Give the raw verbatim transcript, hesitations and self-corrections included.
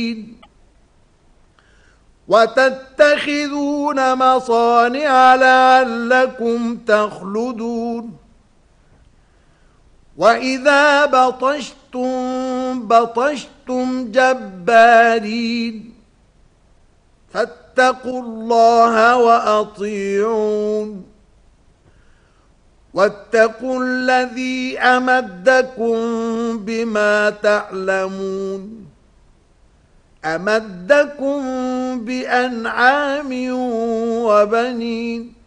وتتخذون مصانع لعلكم تخلدون وإذا بطشتم بطشتم جبارين فاتقوا الله وأطيعون واتقوا الذي أمدكم بما تعلمون أمدكم بأنعام وبنين